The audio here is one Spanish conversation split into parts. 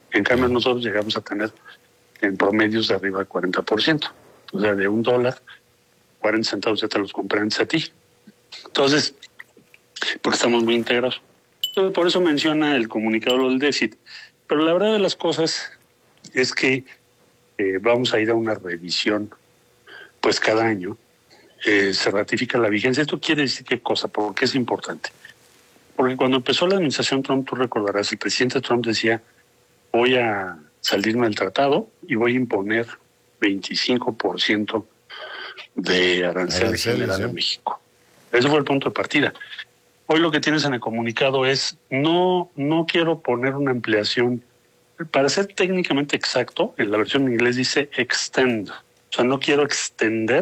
En cambio, nosotros llegamos a tener en promedios de arriba del 40%. O sea, de $1, 40 centavos ya te los compré antes a ti. Entonces, porque estamos muy integrados. Entonces, por eso menciona el comunicado del déficit. Pero la verdad de las cosas es que vamos a ir a una revisión, pues cada año se ratifica la vigencia. Esto quiere decir qué cosa, porque es importante. Porque cuando empezó la administración Trump, tú recordarás, el presidente Trump decía, voy a salirme del tratado y voy a imponer 25% de arancel general a México. Ese fue el punto de partida. Hoy lo que tienes en el comunicado es, no quiero poner una ampliación. Para ser técnicamente exacto, en la versión en inglés dice extend. O sea, no quiero extender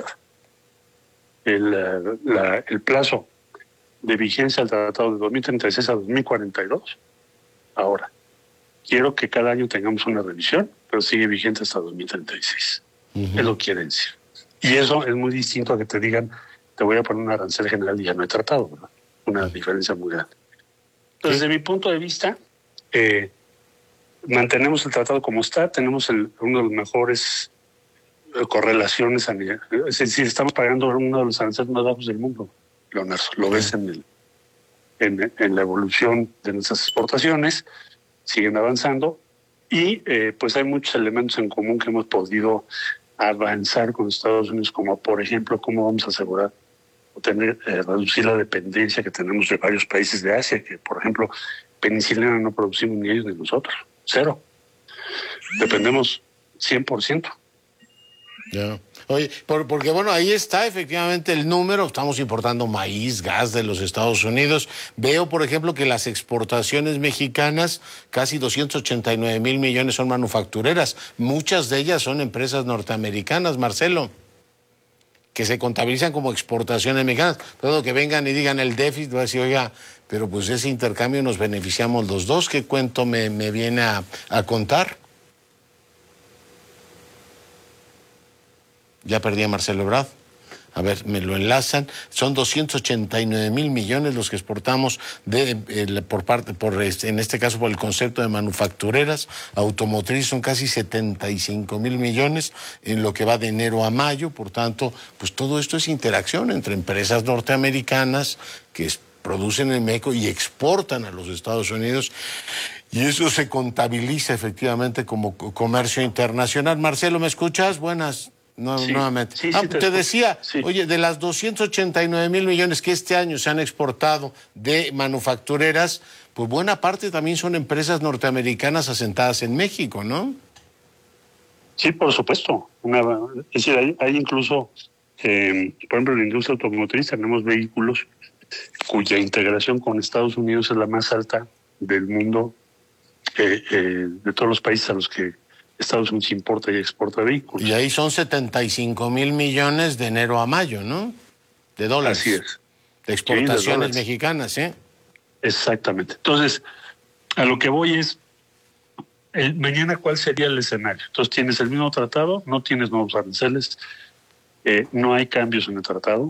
el plazo de vigencia del tratado de 2036 a 2042. Ahora, quiero que cada año tengamos una revisión, pero sigue vigente hasta 2036. Es lo que quiere decir. Y eso es muy distinto a que te digan, te voy a poner un arancel general y ya no he tratado, ¿verdad? Una diferencia muy grande. Entonces, desde mi punto de vista, mantenemos el tratado como está, tenemos uno de los mejores correlaciones a nivel. Es decir, estamos pagando uno de los aranceles más bajos del mundo, Leonardo. Lo ves en la evolución de nuestras exportaciones, siguen avanzando y pues hay muchos elementos en común que hemos podido avanzar con Estados Unidos, como por ejemplo cómo vamos a asegurar o reducir la dependencia que tenemos de varios países de Asia, que por ejemplo penicilina no producimos ni ellos ni nosotros, cero. Dependemos 100%. Ya. Oye, porque bueno, ahí está efectivamente el número, estamos importando maíz, gas de los Estados Unidos. Veo, por ejemplo, que las exportaciones mexicanas, casi 289 mil millones son manufactureras. Muchas de ellas son empresas norteamericanas, Marcelo, que se contabilizan como exportaciones mexicanas. Todo que vengan y digan el déficit, va a decir, oiga, pero pues ese intercambio nos beneficiamos los dos. ¿Qué cuento me viene a contar? Ya perdí a Marcelo Ebrard. A ver, me lo enlazan. Son 289 mil millones los que exportamos en este caso por el concepto de manufactureras. Automotriz son casi 75 mil millones en lo que va de enero a mayo. Por tanto, pues todo esto es interacción entre empresas norteamericanas que producen en México y exportan a los Estados Unidos. Y eso se contabiliza efectivamente como comercio internacional. Marcelo, ¿me escuchas? Buenas. Nuevamente. Sí, te decía, sí. Oye, de las 289 mil millones que este año se han exportado de manufactureras, pues buena parte también son empresas norteamericanas asentadas en México, ¿no? Sí, por supuesto. Es decir, hay incluso, por ejemplo, en la industria automotriz tenemos vehículos cuya integración con Estados Unidos es la más alta del mundo, de todos los países a los que Estados Unidos importa y exporta vehículos. Y ahí son 75 mil millones de enero a mayo, ¿no? De dólares. Así es. De exportaciones mexicanas, ¿eh? Exactamente. Entonces, a lo que voy es, mañana, ¿cuál sería el escenario? Entonces, tienes el mismo tratado, no tienes nuevos aranceles, no hay cambios en el tratado,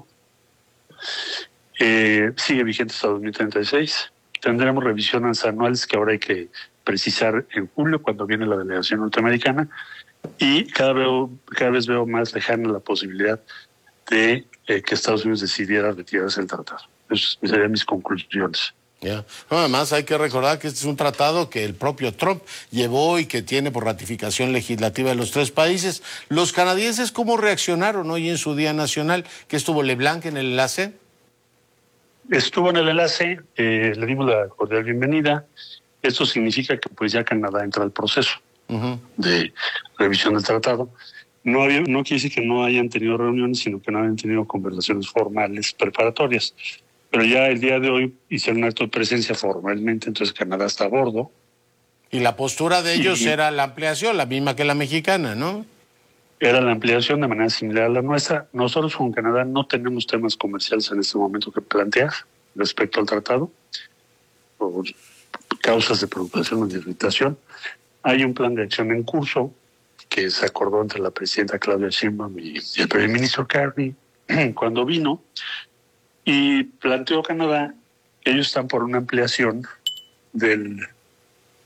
sigue vigente hasta 2036, tendremos revisiones anuales que ahora hay que precisar en julio, cuando viene la delegación norteamericana, y cada vez veo más lejana la posibilidad de que Estados Unidos decidiera retirarse del tratado. Esas serían mis conclusiones. Yeah. No, además hay que recordar que este es un tratado que el propio Trump llevó y que tiene por ratificación legislativa de los tres países. ¿Los canadienses cómo reaccionaron hoy en su Día Nacional? ¿Que estuvo LeBlanc en el enlace? Estuvo en el enlace, le dimos la cordial bienvenida. Esto significa que pues ya Canadá entra al proceso de revisión del tratado. No quiere decir que no hayan tenido reuniones, sino que no hayan tenido conversaciones formales preparatorias. Pero ya el día de hoy hicieron un acto de presencia formalmente, entonces Canadá está a bordo. Y la postura de ellos era la ampliación, la misma que la mexicana, ¿no? Era la ampliación de manera similar a la nuestra. Nosotros con Canadá no tenemos temas comerciales en este momento que plantear respecto al tratado, por causas de preocupación o de irritación. Hay un plan de acción en curso que se acordó entre la presidenta Claudia Sheinbaum y el primer ministro Carney cuando vino, y planteó Canadá que ellos están por una ampliación del